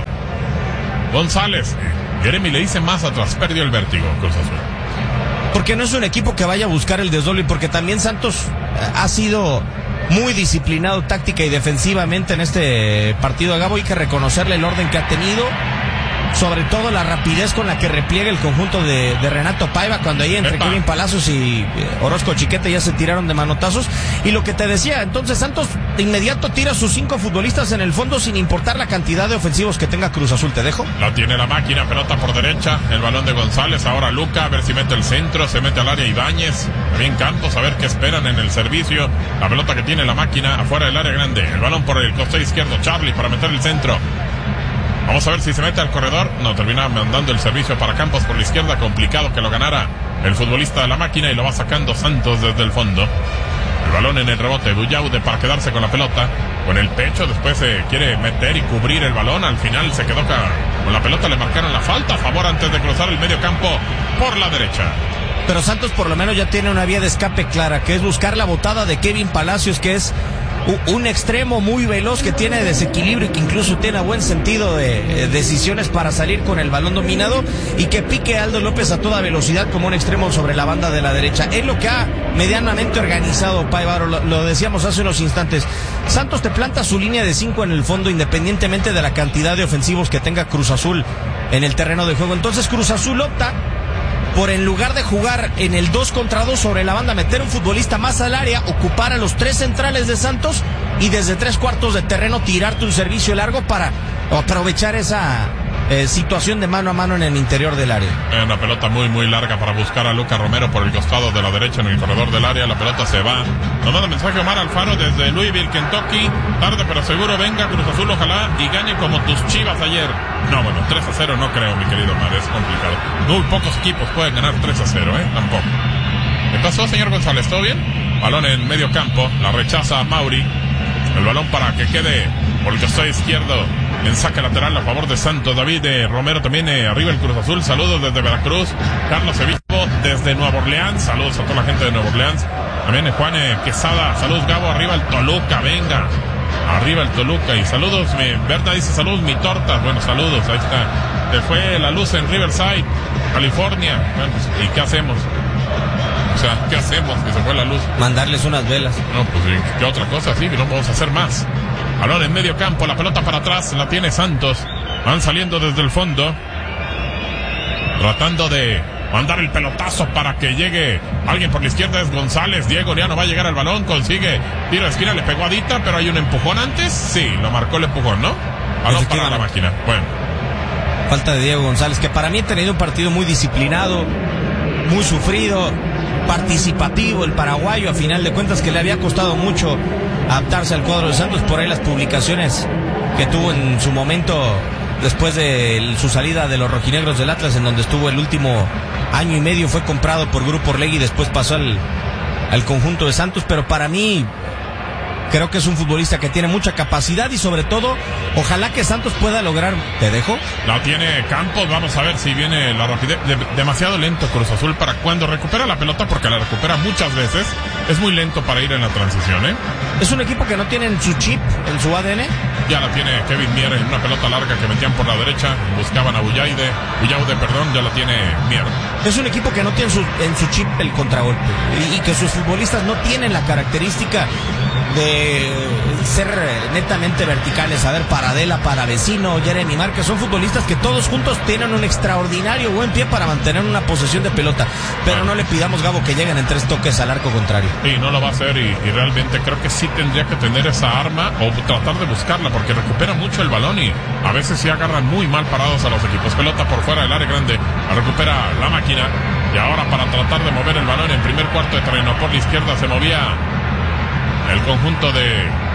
González. Jeremy le dice más atrás. Perdió el vértigo, Cruz Azul. Porque no es un equipo que vaya a buscar el desdoble, porque también Santos ha sido muy disciplinado táctica y defensivamente en este partido a Gabo. Hay que reconocerle el orden que ha tenido, sobre todo la rapidez con la que repliega el conjunto de Renato Paiva, cuando ahí entre Kevin Palacios y Orozco Chiquete ya se tiraron de manotazos. Y lo que te decía, entonces Santos de inmediato tira sus 5 futbolistas en el fondo sin importar la cantidad de ofensivos que tenga Cruz Azul. ¿Te dejo? La tiene la máquina, pelota por derecha, el balón de González, ahora Luca, a ver si mete el centro, se mete al área Ibáñez, también Campos, a ver qué esperan en el servicio. La pelota que tiene la máquina afuera del área grande, el balón por el costado izquierdo, Charlie para meter el centro. Vamos a ver si se mete al corredor. No, termina mandando el servicio para Campos por la izquierda. Complicado que lo ganara el futbolista de la máquina y lo va sacando Santos desde el fondo. El balón en el rebote. Buyaude para quedarse con la pelota. Con el pecho. Después se quiere meter y cubrir el balón. Al final se quedó con la pelota. Le marcaron la falta a favor antes de cruzar el medio campo por la derecha. Pero Santos por lo menos ya tiene una vía de escape clara, que es buscar la botada de Kevin Palacios, que es un extremo muy veloz, que tiene desequilibrio y que incluso tiene buen sentido de decisiones para salir con el balón dominado, y que pique a Aldo López a toda velocidad como un extremo sobre la banda de la derecha. Es lo que ha medianamente organizado Paiva. Lo decíamos hace unos instantes. Santos te planta su línea de 5 en el fondo independientemente de la cantidad de ofensivos que tenga Cruz Azul en el terreno de juego. Entonces Cruz Azul opta por, en lugar de jugar en el 2 contra 2 sobre la banda, meter un futbolista más al área, ocupar a los 3 centrales de Santos y desde 3/4 de terreno tirarte un servicio largo para aprovechar esa situación de mano a mano en el interior del área. Una pelota muy muy larga para buscar a Lucas Romero por el costado de la derecha en el corredor del área. La pelota se va. Nos manda mensaje Omar Alfaro desde Louisville, Kentucky. Tarde pero seguro venga Cruz Azul, ojalá y gane como tus Chivas ayer. No, bueno, 3-0 no creo, mi querido Omar, es complicado. Muy pocos equipos pueden ganar 3-0, tampoco. ¿Qué pasó, señor González? ¿Todo bien? Balón en medio campo, la rechaza Mauri. El balón para que quede por el costado izquierdo en saque lateral a favor de Santos. David Romero también arriba el Cruz Azul. Saludos desde Veracruz. Carlos Evipo desde Nueva Orleans. Saludos a toda la gente de Nueva Orleans. También Juan Quesada. Saludos, Gabo. Arriba el Toluca, venga. Arriba el Toluca. Y saludos, Berta dice saludos, mi torta. Bueno, saludos, ahí está. Se fue la luz en Riverside, California. Bueno, ¿y qué hacemos? O sea, ¿qué hacemos? Que se fue la luz. Mandarles unas velas. No, pues ¿qué otra cosa? Sí, que no podemos hacer más. Balón en medio campo, la pelota para atrás, la tiene Santos. Van saliendo desde el fondo, tratando de mandar el pelotazo para que llegue alguien por la izquierda. Es González. Diego ya no va a llegar al balón, consigue tiro de esquina, le pegó a Dita, pero hay un empujón antes. Sí, lo marcó el empujón, ¿no? Balón para la máquina. Bueno, falta de Diego González, que para mí ha tenido un partido muy disciplinado, muy sufrido, participativo el paraguayo, a final de cuentas, que le había costado mucho adaptarse al cuadro de Santos. Por ahí las publicaciones que tuvo en su momento después de su salida de los rojinegros del Atlas, en donde estuvo el último año y medio, fue comprado por Grupo Orlegui y después pasó al conjunto de Santos. Pero para mí creo que es un futbolista que tiene mucha capacidad y sobre todo ojalá que Santos pueda lograr. ¿Te dejo? La tiene Campos, vamos a ver si viene la rapidez. Demasiado lento Cruz Azul para cuando recupera la pelota, porque la recupera muchas veces. Es muy lento para ir en la transición, Es un equipo que no tiene en su chip, en su ADN. Ya la tiene Kevin Mier en una pelota larga que metían por la derecha, buscaban a Buyaude, ya la tiene Mier. Es un equipo que no tiene en su chip el contragolpe y que sus futbolistas no tienen la característica de ser netamente verticales. A ver, Paradela, Palavecino, Jeremy Márquez, son futbolistas que todos juntos tienen un extraordinario buen pie para mantener una posesión de pelota, pero no le pidamos, Gabo, que lleguen en 3 toques al arco contrario. Sí, no lo va a hacer y realmente creo que sí tendría que tener esa arma o tratar de buscarla, porque recupera mucho el balón y a veces sí agarran muy mal parados a los equipos. Pelota por fuera del área grande, la recupera la máquina y ahora para tratar de mover el balón en primer cuarto de terreno por la izquierda se movía el conjunto de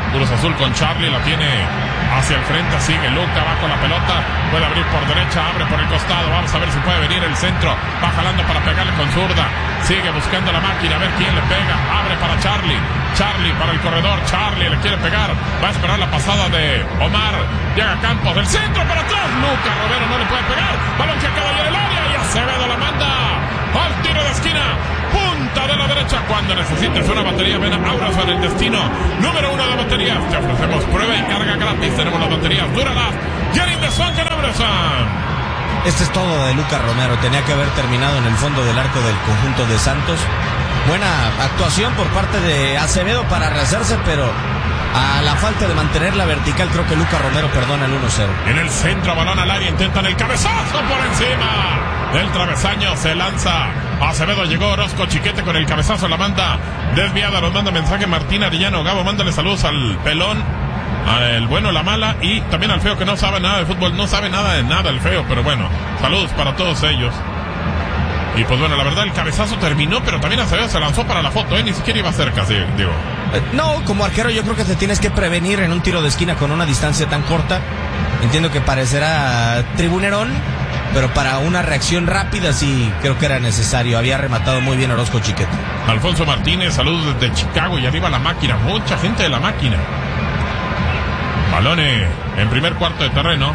Cruz Azul con Charlie, la tiene hacia el frente, sigue Luca, va con la pelota, puede abrir por derecha, abre por el costado, vamos a ver si puede venir el centro, va jalando para pegarle con zurda, sigue buscando la máquina, a ver quién le pega, abre para Charlie para el corredor, Charlie le quiere pegar, va a esperar la pasada de Omar, llega Campos, del centro para atrás, Luca Romero no le puede pegar, balón que acaba en el área y Acevedo la manda al tiro de esquina, punta de la derecha. Cuando necesites una batería, ven a Aurason, el destino número 1 de baterías. Te ofrecemos prueba y carga gratis. Tenemos las baterías Duralas Getting the Sun en Aurason. Este es todo de Luca Romero. Tenía que haber terminado en el fondo del arco del conjunto de Santos. Buena actuación por parte de Acevedo para rehacerse, pero a la falta de mantener la vertical, creo que Luca Romero perdona el 1-0. En el centro, balón al área, intentan el cabezazo por encima del travesaño, se lanza Acevedo, llegó Orozco Chiquete con el cabezazo, la manda desviada, nos manda mensaje Martín Arellano. Gabo, mándale saludos al pelón, al bueno, la mala y también al feo, que no sabe nada de fútbol, no sabe nada de nada el feo, pero bueno, saludos para todos ellos. Y pues bueno, la verdad el cabezazo terminó, pero también Acevedo se lanzó para la foto, ni siquiera iba cerca, sí, digo. No, como arquero yo creo que te tienes que prevenir en un tiro de esquina con una distancia tan corta. Entiendo que parecerá tribunerón, pero para una reacción rápida sí creo que era necesario. Había rematado muy bien Orozco Chiquete. Alfonso Martínez, saludos desde Chicago y arriba la máquina, mucha gente de la máquina. Balones en primer cuarto de terreno.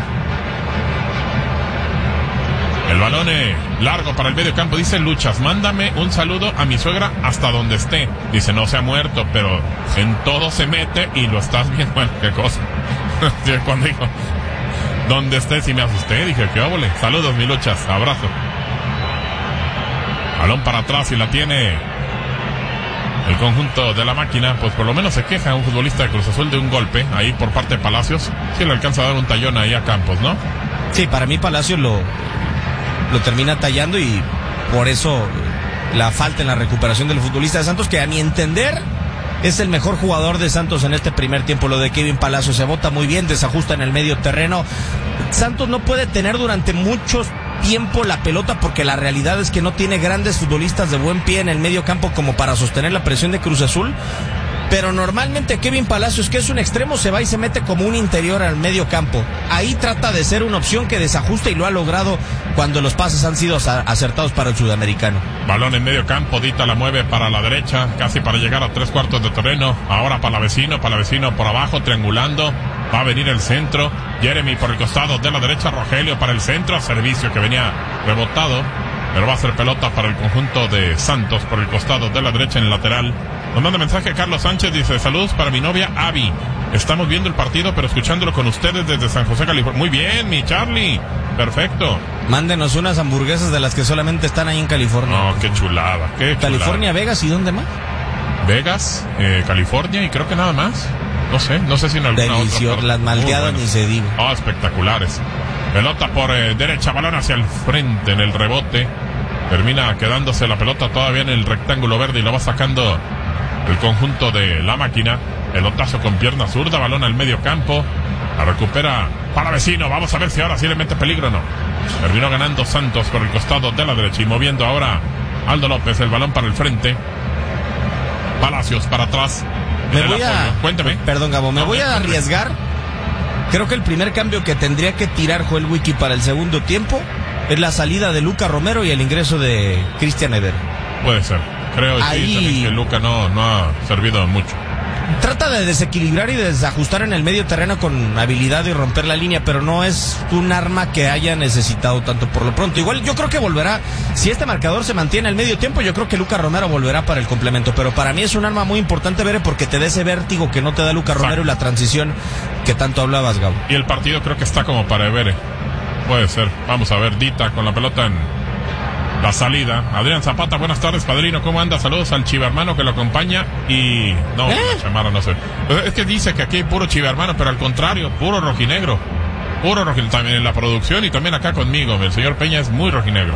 El balón largo para el medio campo. Dice Luchas, mándame un saludo a mi suegra hasta donde esté. Dice, no se ha muerto, pero en todo se mete y lo estás viendo. Bueno, qué cosa. Cuando dijo, donde esté, si me asusté, dije, qué óvole. Saludos, mi Luchas, abrazo. Balón para atrás y la tiene el conjunto de la máquina. Pues por lo menos se queja un futbolista de Cruz Azul de un golpe ahí por parte de Palacios. Sí le alcanza a dar un tallón ahí a Campos, ¿no? Sí, para mí Palacios lo termina tallando y por eso la falta en la recuperación del futbolista de Santos, que a mi entender es el mejor jugador de Santos en este primer tiempo. Lo de Kevin Palacios se bota muy bien, desajusta en el medio terreno. Santos no puede tener durante mucho tiempo la pelota porque la realidad es que no tiene grandes futbolistas de buen pie en el medio campo como para sostener la presión de Cruz Azul. Pero normalmente Kevin Palacios, que es un extremo, se va y se mete como un interior al medio campo. Ahí trata de ser una opción que desajusta y lo ha logrado cuando los pases han sido acertados para el sudamericano. Balón en medio campo, Dita la mueve para la derecha, casi para llegar a 3/4 de terreno. Ahora para vecino por abajo, triangulando. Va a venir el centro. Jeremy por el costado de la derecha, Rogelio para el centro. Servicio que venía rebotado, pero va a ser pelota para el conjunto de Santos por el costado de la derecha en el lateral. Nos manda mensaje Carlos Sánchez, dice, saludos para mi novia Abby. Estamos viendo el partido, pero escuchándolo con ustedes desde San José, California. Muy bien, mi Charlie. Perfecto. Mándenos unas hamburguesas de las que solamente están ahí en California. No, qué chulada, qué chulada. California, Vegas, ¿y dónde más? Vegas, California y creo que nada más. No sé si en alguna Delicioso, otra. las malteadas ni se diga. Oh, espectaculares. Pelota por derecha, balón hacia el frente en el rebote. Termina quedándose la pelota todavía en el rectángulo verde y lo va sacando el conjunto de la máquina. Pelotazo con pierna zurda, balón al medio campo. La recupera para vecino. Vamos a ver si ahora sí le mete peligro o no. Terminó ganando Santos por el costado de la derecha y moviendo ahora Aldo López. El balón para el frente. Palacios para atrás. Cuéntame. Perdón, Gabo, me voy a arriesgar. Creo que el primer cambio que tendría que tirar Joel Wiki para el segundo tiempo es la salida de Luca Romero y el ingreso de Cristian Eder. Puede ser. Creo sí, que Luca no ha servido mucho. Trata de desequilibrar y de desajustar en el medio terreno con habilidad y romper la línea, pero no es un arma que haya necesitado tanto por lo pronto. Igual yo creo que volverá, si este marcador se mantiene al medio tiempo, yo creo que Luca Romero volverá para el complemento, pero para mí es un arma muy importante, Bere, porque te da ese vértigo que no te da Luca Romero y la transición que tanto hablabas, Gabo. Y el partido creo que está como para Bere. Puede ser. Vamos a ver, Dita con la pelota en la salida. Adrián Zapata, buenas tardes, padrino, ¿cómo anda? Saludos al chivermano que lo acompaña y... No, Chamara, no sé. Es que dice que aquí hay puro chivermano, pero al contrario, puro rojinegro. Puro rojinegro, también en la producción y también acá conmigo. El señor Peña es muy rojinegro.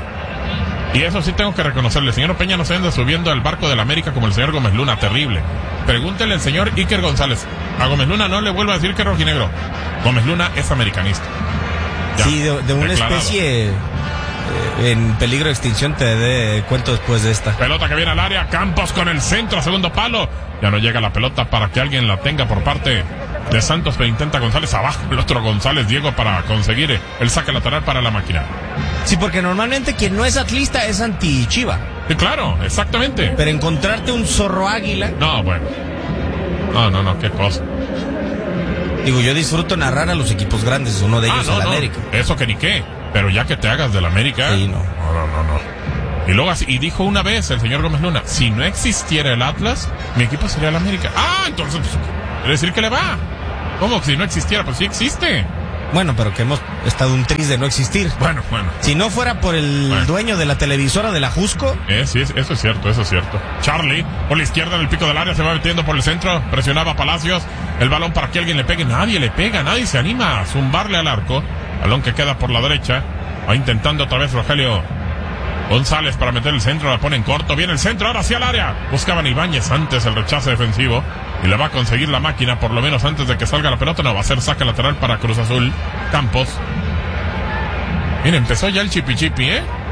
Y eso sí tengo que reconocerle. El señor Peña no se anda subiendo al barco de la América como el señor Gómez Luna, terrible. Pregúntele al señor Iker González. A Gómez Luna no le vuelvo a decir que es rojinegro. Gómez Luna es americanista. Ya, sí, de una especie en peligro de extinción te dé cuento después de esta. Pelota que viene al área, Campos con el centro, segundo palo. Ya no llega la pelota para que alguien la tenga por parte de Santos, pero intenta González abajo. El otro González, Diego, para conseguir el saque lateral para la máquina. Sí, porque normalmente quien no es atlista es anti-Chiva. Sí, claro, exactamente. Pero encontrarte un zorro águila... No, bueno. No, qué cosa. Digo, yo disfruto narrar a los equipos grandes, uno de ellos es el América. Eso que ni qué, pero ya que te hagas del América... Sí, no. Y luego dijo una vez el señor Gómez Luna, si no existiera el Atlas, mi equipo sería el América. Entonces, pues, quiere decir que le va. ¿Cómo? Si no existiera, pues sí existe. Bueno, pero que hemos estado un tris de no existir. Bueno. Si no fuera por el dueño de la televisora de la Jusco. Sí, eso es cierto. Charlie, por la izquierda en el pico del área, se va metiendo por el centro, presionaba a Palacios, el balón para que alguien le pegue, nadie le pega, nadie se anima a zumbarle al arco, balón que queda por la derecha, va intentando otra vez Rogelio González para meter el centro, la pone en corto, viene el centro, ahora hacia el área, buscaban Ibáñez antes el rechazo defensivo, y le va a conseguir la máquina, por lo menos antes de que salga la pelota, no va a ser saque lateral para Cruz Azul. Campos. Mira, empezó ya el chipi-chipi,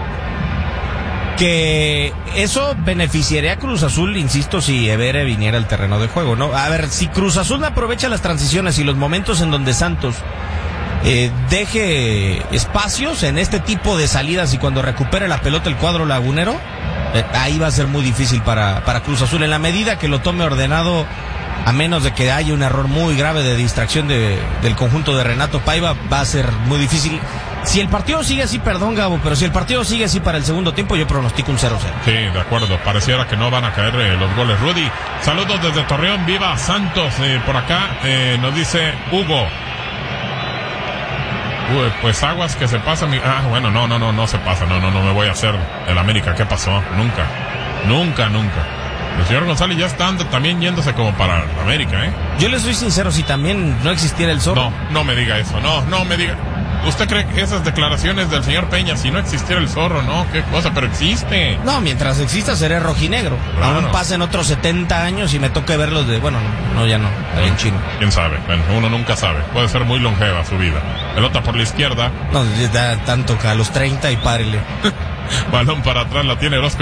Que eso beneficiaría a Cruz Azul, insisto, si Evere viniera al terreno de juego, ¿no? A ver, si Cruz Azul aprovecha las transiciones y los momentos en donde Santos deje espacios en este tipo de salidas y cuando recupere la pelota el cuadro lagunero, ahí va a ser muy difícil para Cruz Azul. En la medida que lo tome ordenado, a menos de que haya un error muy grave de distracción del conjunto de Renato Paiva, va a ser muy difícil. Si el partido sigue así, perdón Gabo, pero si el partido sigue así para el segundo tiempo, yo pronostico un 0-0. Sí, de acuerdo, pareciera que no van a caer los goles. Rudy, saludos desde Torreón, viva Santos, por acá nos dice Hugo. Pues aguas que se pasa bueno, no se pasa, no me voy a hacer el América, ¿qué pasó? Nunca. El señor González ya está también yéndose como para América, Yo le soy sincero, si también no existiera el zorro. No me diga eso, no me diga. ¿Usted cree que esas declaraciones del señor Peña, si no existiera el zorro, qué cosa, pero existe? No, mientras exista seré rojinegro. Claro. Aún pasen otros 70 años y me toque verlos ya no, en chino. ¿Quién sabe? Bueno, uno nunca sabe. Puede ser muy longeva su vida. Pelota por la izquierda. No, da tanto que a los 30 y párele. Balón para atrás, la tiene Orozco.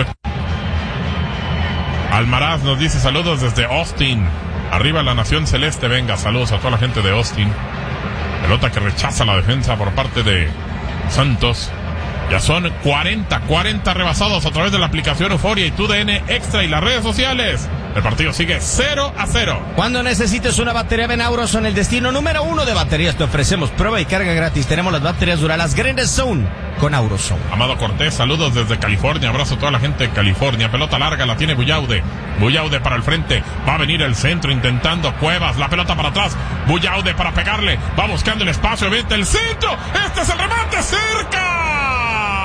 Almaraz nos dice saludos desde Austin. Arriba la nación celeste, venga, saludos a toda la gente de Austin. Pelota que rechaza la defensa por parte de Santos. Ya son 40 rebasados a través de la aplicación Euforia y TUDN Extra y las redes sociales. El partido sigue 0-0. Cuando necesites una batería, ven a Auroson, el destino número 1 de baterías. Te ofrecemos prueba y carga gratis. Tenemos las baterías Duralas Grande Zone con Auroson. Amado Cortés, saludos desde California. Abrazo a toda la gente de California. Pelota larga, la tiene Buyaude. Buyaude para el frente. Va a venir el centro intentando Cuevas. La pelota para atrás. Buyaude para pegarle. Va buscando el espacio. Vete el centro. Este es el remate. ¡Cerca!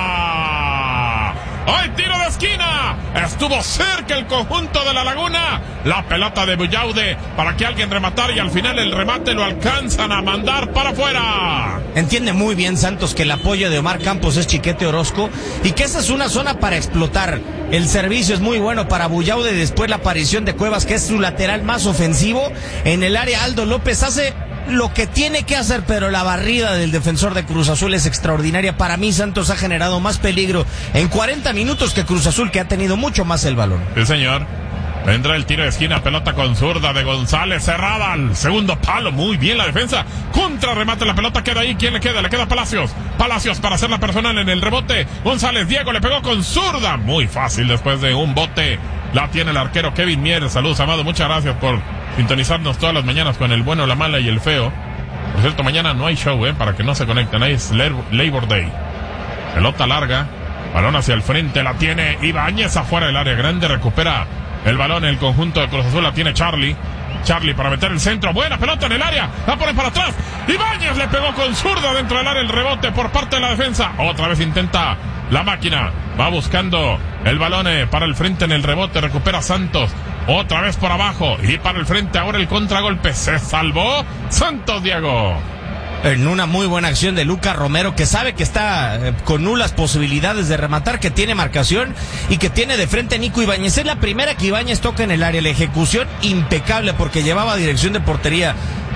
¡Ay, tiro de esquina! Estuvo cerca el conjunto de La Laguna. La pelota de Buyaude para que alguien rematara y al final el remate lo alcanzan a mandar para afuera. Entiende muy bien Santos que el apoyo de Omar Campos es Chiquete Orozco y que esa es una zona para explotar. El servicio es muy bueno para Buyaude, después la aparición de Cuevas, que es su lateral más ofensivo. En el área Aldo López hace lo que tiene que hacer, pero la barrida del defensor de Cruz Azul es extraordinaria. Para mí Santos ha generado más peligro en 40 minutos que Cruz Azul, que ha tenido mucho más el balón. Sí, señor. Vendrá el tiro de esquina, pelota con zurda de González, cerrada al segundo palo, muy bien la defensa, contra remate, la pelota queda ahí, ¿quién le queda? Le queda Palacios para hacer la personal en el rebote, González, Diego le pegó con zurda, muy fácil después de un bote, la tiene el arquero Kevin Mier. Saludos, Amado, muchas gracias por sintonizarnos todas las mañanas con el bueno, la mala y el feo. Por cierto, mañana no hay show, para que no se conecten, ahí es Labor Day. Pelota larga, balón hacia el frente, la tiene Ibáñez afuera del área grande, recupera el balón, el conjunto de Cruz Azul, la tiene Charlie para meter el centro, buena pelota en el área, la pone para atrás, Ibáñez le pegó con zurda dentro del área, el rebote por parte de la defensa, otra vez intenta la máquina, va buscando el balón para el frente en el rebote, recupera Santos, otra vez por abajo, y para el frente ahora el contragolpe, se salvó Santos, Diego. En una muy buena acción de Lucas Romero, que sabe que está con nulas posibilidades de rematar, que tiene marcación y que tiene de frente a Nico Ibáñez. Es la primera que Ibáñez toca en el área. La ejecución impecable porque llevaba dirección de portería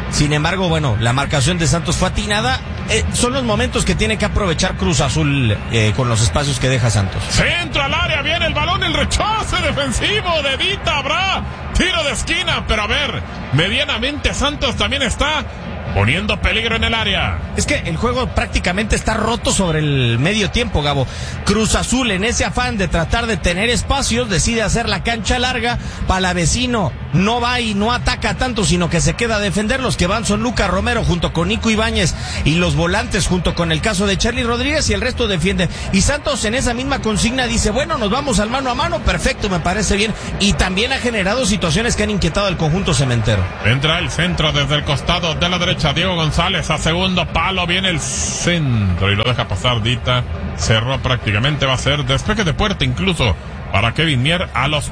Sin embargo, bueno, la marcación de Santos fue atinada. Son los momentos que tiene que aprovechar Cruz Azul con los espacios que deja Santos. Centro al área, viene el balón, el rechace defensivo de Dita, habrá tiro de esquina, pero a ver, medianamente Santos también está poniendo peligro en el área. Es que el juego prácticamente está roto sobre el medio tiempo, Gabo. Cruz Azul, en ese afán de tratar de tener espacios, decide hacer la cancha larga. Palavecino no va y no ataca tanto, sino que se queda a defender. Los que van son Lucas Romero junto con Nico Ibáñez y los volantes junto con el caso de Charly Rodríguez, y el resto defiende. Y Santos en esa misma consigna dice, bueno, nos vamos al mano a mano, perfecto, me parece bien. Y también ha generado situaciones que han inquietado al conjunto cementero. Entra el centro desde el costado de la derecha, Diego González a segundo palo, viene el centro y lo deja pasar Dita, cerró prácticamente, va a ser despeje de puerta incluso para Kevin Mier a los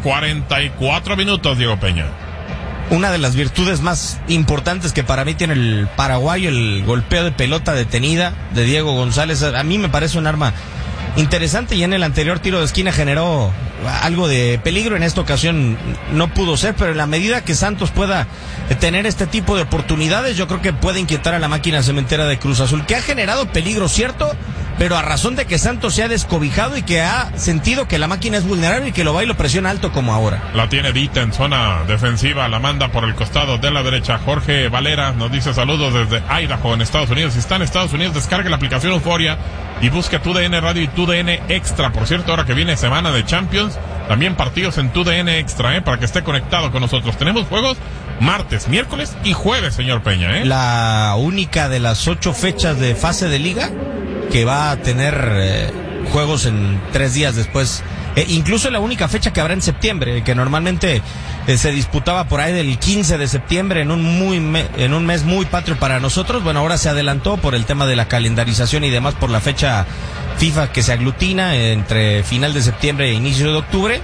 44 minutos, Diego Peña. Una de las virtudes más importantes que para mí tiene el paraguayo, el golpeo de pelota detenida de Diego González, a mí me parece un arma interesante, y en el anterior tiro de esquina generó algo de peligro. En esta ocasión no pudo ser, pero en la medida que Santos pueda tener este tipo de oportunidades, yo creo que puede inquietar a la máquina cementera de Cruz Azul, que ha generado peligro, cierto, pero a razón de que Santos se ha descobijado y que ha sentido que la máquina es vulnerable y que lo va y lo presiona alto como ahora. La tiene Dita en zona defensiva, la manda por el costado de la derecha. Jorge Valera nos dice saludos desde Idaho, en Estados Unidos. Si está en Estados Unidos, descargue la aplicación Euforia y busque TUDN Radio y TUDN Extra. Por cierto, ahora que viene semana de Champions, también partidos en TUDN Extra, para que esté conectado con nosotros. Tenemos juegos martes, miércoles y jueves, señor Peña, La única de las 8 fechas de fase de liga que va a tener juegos en 3 días después. Incluso la única fecha que habrá en septiembre, que normalmente se disputaba por ahí del 15 de septiembre en un mes muy patrio para nosotros. Bueno, ahora se adelantó por el tema de la calendarización y demás, por la fecha FIFA que se aglutina entre final de septiembre e inicio de octubre.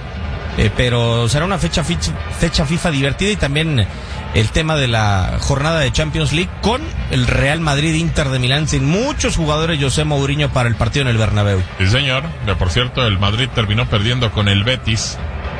Pero será una fecha FIFA divertida, y también el tema de la jornada de Champions League con el Real Madrid Inter de Milán, sin muchos jugadores, José Mourinho, para el partido en el Bernabéu. Sí, señor. Por cierto, el Madrid terminó perdiendo con el Betis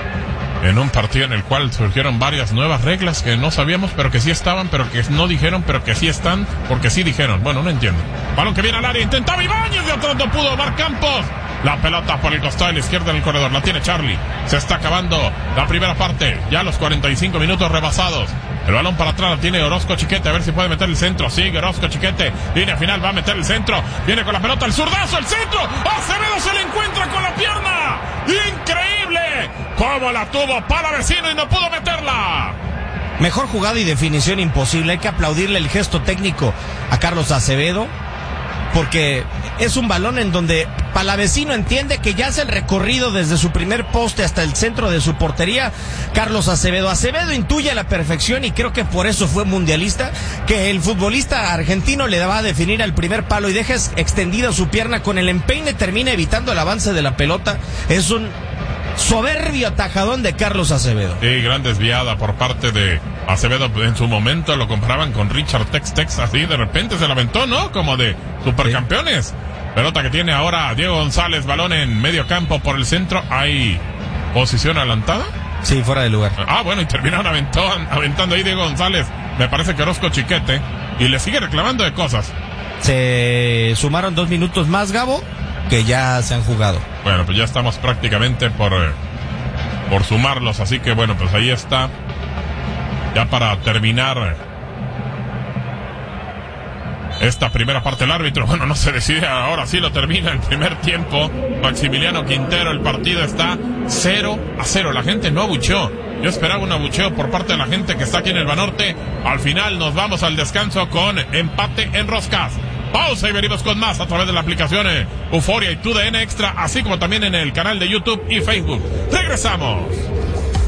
en un partido en el cual surgieron varias nuevas reglas que no sabíamos, pero que sí estaban, pero que no dijeron, pero que sí están, porque sí dijeron. Bueno, no entiendo. Balón que viene al área, intentaba Ibáñez, de atrás no pudo, Omar Campos. La pelota por el costado de la izquierda en el corredor, la tiene Charly. Se está acabando la primera parte, ya los 45 minutos rebasados. El balón para atrás la tiene Orozco Chiquete, a ver si puede meter el centro. Sigue Orozco Chiquete, línea final, va a meter el centro. Viene con la pelota, el zurdazo, el centro. Acevedo se le encuentra con la pierna. ¡Increíble! Cómo la tuvo Palavecino y no pudo meterla. Mejor jugada y definición imposible. Hay que aplaudirle el gesto técnico a Carlos Acevedo, porque es un balón en donde Palavecino entiende que ya hace el recorrido desde su primer poste hasta el centro de su portería. Carlos Acevedo intuye a la perfección, y creo que por eso fue mundialista, que el futbolista argentino le va a definir al primer palo y deja extendida su pierna, con el empeine termina evitando el avance de la pelota. Es un soberbio atajadón de Carlos Acevedo. Sí, gran desviada por parte de Acevedo. En su momento lo comparaban con Richard Tex, así de repente se la aventó, ¿no? Como de supercampeones. Sí. Pelota que tiene ahora Diego González, balón en medio campo por el centro. ¿Hay posición adelantada? Sí, fuera de lugar. Bueno, y terminaron aventando ahí Diego González. Me parece que Orozco Chiquete, y le sigue reclamando de cosas. Se sumaron 2 minutos más, Gabo, que ya se han jugado. Bueno, pues ya estamos prácticamente por sumarlos, así que bueno, pues ahí está. Ya para terminar esta primera parte, el árbitro, bueno, no se decide, ahora sí lo termina el primer tiempo. Maximiliano Quintero, el partido está 0-0. La gente no abucheó. Yo esperaba un abucheo por parte de la gente que está aquí en el Banorte. Al final nos vamos al descanso con empate en roscas. Pausa y venimos con más a través de la aplicación Euforia y TUDN Extra, así como también en el canal de YouTube y Facebook. ¡Regresamos!